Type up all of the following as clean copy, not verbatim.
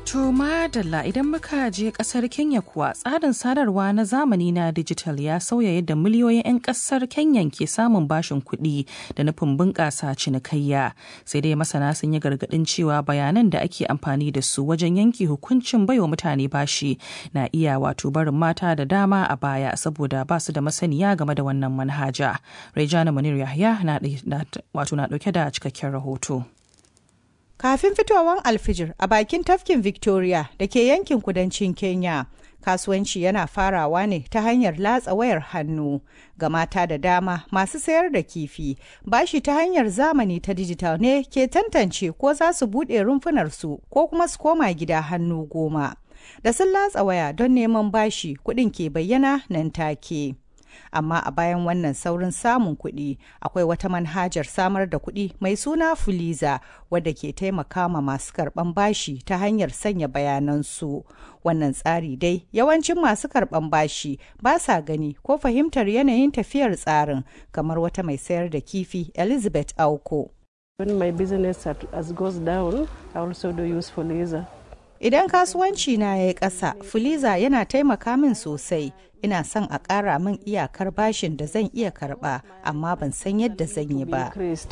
To madalla idan muka je kasar Kenya kuwa tsarin sadarwa na zamani na digital ya sauya yadda miliyoyin 'yan kasar Kenya ke samun bashin kuɗi da nufin bunƙasa cinikayya. Sai dai masana sun yi gargaɗin cewa bayanan da ake amfani da su wajen yanke hukuncin baiwa mutane bashi na iya barin mata da dama a baya saboda ba su da masaniya game da wannan manhaja. Rejana Munir Yahya na ɗauke da cikakken rahoto. Kafin fitowar alfijir a bakin tafkin Victoria da ke yankin kudancin Kenya, kasuwanci yana farawa ne ta hanyar latsa wayar hannu. Ga mata da dama masu sayar da kifi, bashi ta hanyar zamani ta dijital ne ke tantance ko za su buɗe rumfunarsu ko kuma su koma gida hannu goma. Da sun latsa waya don neman bashi, kuɗin ke bayyana nan take. Amma a bayan wannan saurin samun kuɗi akwai wata manhajar samar da kuɗi mai suna Fuliza wadda ke taimaka ma masu karɓan bashi ta hanyar sanya bayanansu. Wannan tsari dai yawancin masu karɓan bashi ba sa gani ko fahimtar yanayin tafiyar tsarin, kamar wata mai sayar da kifi Elizabeth Auko. When my business has goes down, I also do use Fuliza. Idan kasuwanci na ya yi ƙasa, Fuliza yana taimaka min sosai. Ina son a ƙara min iyakar bashin da zan iya karɓa, amma ban san yadda zan yi ba.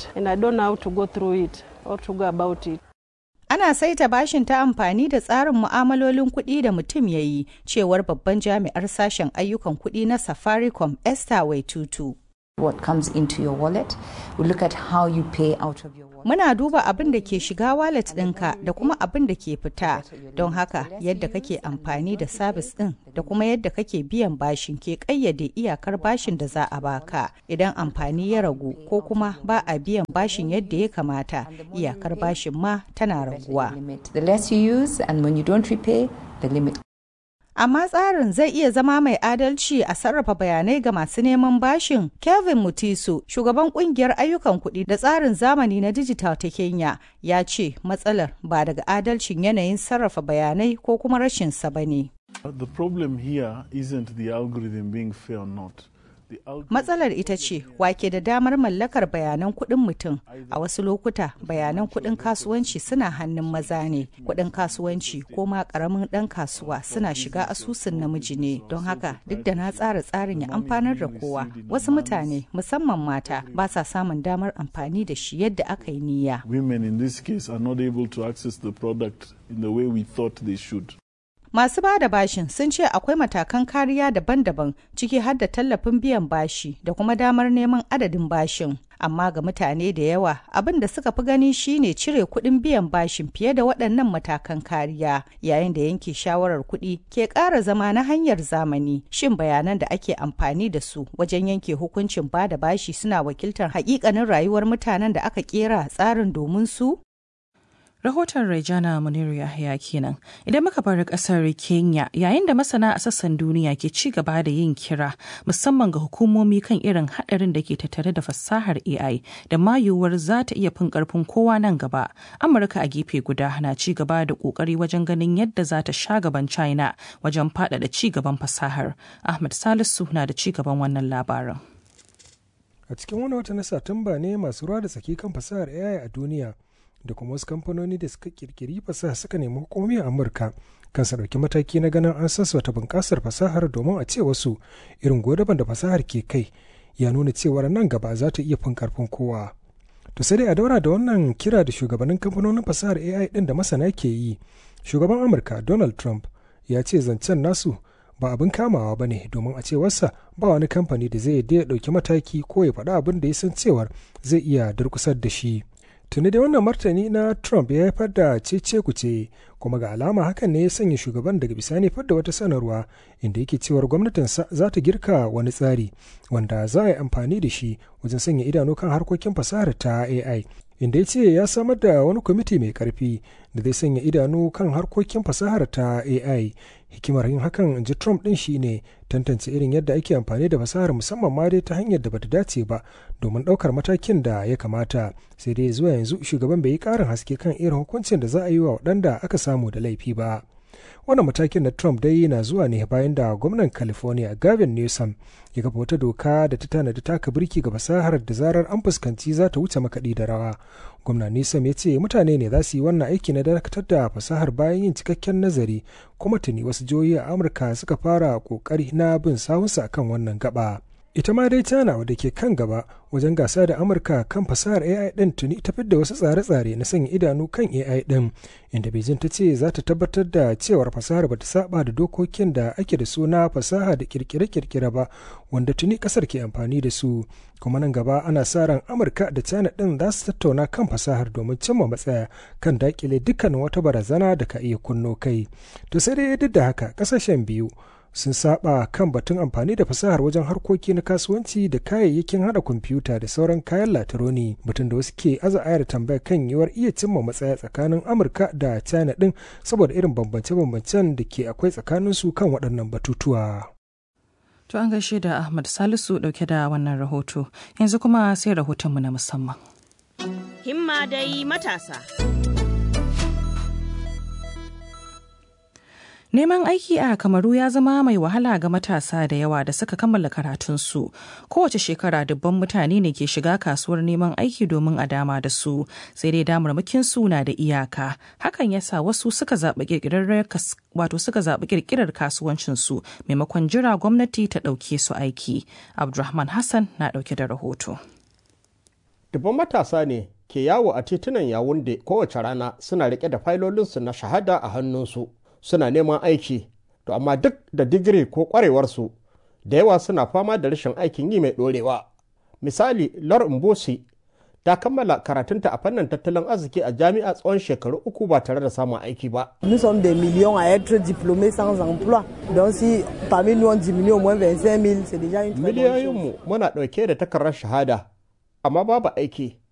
Ana saita bashin ta amfani da tsarin mu'amalolin kuɗi da mutum ya yi, cewar babban jami'ar sashen ayyukan kuɗi na Safaricom, Esther Waitutu. What comes into your wallet, we look at how you pay out of your wallet. Muna duba abin da ke shiga wallet ɗinka da kuma abin da ke fita, don haka yadda kake amfani da sabis ɗin da kuma yadda kake biyan bashin ke ƙayyade iyakar bashin da za a baka. Idan amfani ya ragu ko kuma ba a biyan bashin yadda ya kamata, iyakar bashin ma tana raguwa. The less you use and when you don't repay, the limit. Amma tsarin zai iya zama mai adalci a sarrafa bayanai ga masu neman bashin. Kelvin Mutiso, shugaban kungiyar ayyukan kuɗi da tsarin zamani na digital ta Kenya, ya ce matsalar ba daga adalcin yanayin sarrafa bayanai ko kuma rashin sa bane. The problem here isn't the algorithm being fair or not. Matsalar ita ce wake da damar mallakar bayanan kuɗin mutum. A wasu lokuta bayanan kuɗin kasuwanci suna hannun maza ne. Kuɗin kasuwanci ko ma ƙaramin ɗan kasuwa suna shiga asusun namiji ne. Don haka duk da na tsara tsarin ya amfanar da kowa, wasu mutane musamman mata ba sa samun damar amfani da shi yadda aka yi niyya. Women in this case are not able to access the product in the way we thought they should. Masu ba da bashin sun ce akwai matakan kariya daban-daban, ciki har da tallafin biyan bashi da kuma damar neman adadin bashin. Amma ga mutane da yawa abin da suka fi gani shine cire kuɗin biyan bashin fiye da waɗannan matakan kariya, yayin da yanke shawarar kuɗi ke ƙara zama na hanyar zamani. Shin bayanan da ake amfani da su wajen yanke hukuncin ba da bashi suna wakiltar haƙiƙanin rayuwar mutanen da aka ƙera tsarin domin su? Rahoton Rejana Munir Yahya kenan. Idan muka bar kasar Kenya, yayin da masana a sassan duniya ke ci gaba da yin kira musamman ga hukumomi kan irin hadarin da ke tattare da fasahar AI da ma yiwuwar za ta iya fin karfin kowa nan gaba, Amurka a gefe guda na ci gaba da kokari wajen ganin yadda za ta sha gaban China wajen faɗaɗa ci gaban fasahar. Ahmad Salisu na da ci gaban wannan labarin. A cikin wani wata na Satumba ne masu ruwa da tsaki kan fasahar AI a duniya da kuma wasu kamfanoni da suka kirkiri fasaha suka nemi hukumomi a Amurka kan su ɗauki mataki na ganin an sassauta bunƙasar fasahar, domin a ce wasu irin godaban da fasahar ke kai ya nuna cewar nan gaba za ta iya fin karfin kowa. To sai dai a daura da wannan kira da shugabannin kamfanonin fasahar AI ɗin da masana ke yi, shugaban Amurka Donald Trump ya ce zancen nasu ba abin kamawa ba ne, domin a cewarsa ba wani kamfani da zai ya ɗauki mataki ko ya faɗa abin da ya san cewar zai iya durƙusar da shi. Tuni dai wannan martani na Trump ya haifar da cece-kuce, kuma ga alama hakan ne ya sanya shugaban daga bisani fadda wata sanarwa inda yake cewar gwamnatinsa za ta girka wani tsari wanda za a yi amfani da shi wajen sanya idanu kan harkokin fasahar ta AI, inda ya ce ya samar da wani kwamiti mai karfi da zai sanya idanu kan harkokin fasahar ta AI. Hikimar yin hakan, in ji Trump din shi ne tantance irin yadda ake amfani da fasahar, musamman ma dai ta hanyar da bata dace ba, domin ɗaukar matakin da ya kamata. Sai dai zuwa yanzu shugaban bai yi ƙarin haske kan irin hukuncin da za a yi wa waɗanda aka samu da laifi ba. Wannan matakin na Trump dai na zuwa ne bayan da gwamnan California Gavin Newsom ya kafa wata doka da ta tanadi taka birki ga fasahar da zarar an fuskanci za ta wuce makaɗi da rawa. Gwamna Newsom ya ce mutane ne za su yi wannan aiki na dakatar da fasahar bayan yin cikakken nazari, kuma tuni wasu jihohi a Amurka suka fara ƙoƙari na bin sawunsa akan wannan gaba. Ita ma dai China wadda ke kan gaba wajen gasa da Amurka kan fasahar AI ɗin tuni ta fidda wasu tsare-tsare na sanya idanu kan AI ɗin, inda Beijing ta ce za ta tabbatar da cewar fasahar ba ta saba da dokokin da ake da su na fasaha da kirkire-kirkire ba, wanda tuni ƙasar ke amfani da su. Kuma nan gaba ana sa ran Amurka da China ɗin za su tattauna kan fasahar domin cimma matsaya kan dakile dukkanin wata barazana da ka iya kunno kai. To sai dai duk da haka ƙasashen biyu sun saba kan batun amfani da fasahar wajen harkoki na kasuwanci da kayayyakin hada kwamfuta da sauran kayan latironi, batun da wasu ke aza ayar tambaya kan yiwuwar iya cimma matsaya tsakanin Amurka da China din saboda irin bambance-bambancen da ke akwai tsakanin su kan waɗannan batutuwa. To an gaishe da Ahmad Salisu dauke da wannan rahoto. Yanzu kuma sai rahotonmu na musamman. Himma dai matasa. Neman aiki a Kamaru ya zama mai wahala ga matasa da yawa da suka kammala karatunsu. Kowace shekara dubban mutane ne ke shiga kasuwar neman aiki domin a dama da su, sai dai damarmakinsu na da iyaka. Hakan ya sa wasu suka zaɓi ƙirƙirar kasuwancinsu maimakon jira gwamnati ta ɗauke su aiki. Abdulrahman Hassan na ɗauke da rahoto. Dubban matasa ne ke yawo a titunan Yawunde kowace rana suna riƙe da failolinsu na shahada a hannunsu. Suna neman aiki, to amma duk da digiri ko ƙwarewarsu da yawa suna fama da rashin aikin yi mai ɗorewa. Misali, Lor Mbosi ta kammala karatunta a fannin tattalin arziki a jami'a tsawon shekaru 3 ba tare da samun aiki ba. Nous sommes des millions à être diplômés sans emploi. Donc si parmi nous on diminue au moins 25 000, c'est déjà une très bonne chose. Miliyoyinmu muna ɗauke da takardar shahada, amma babu aiki.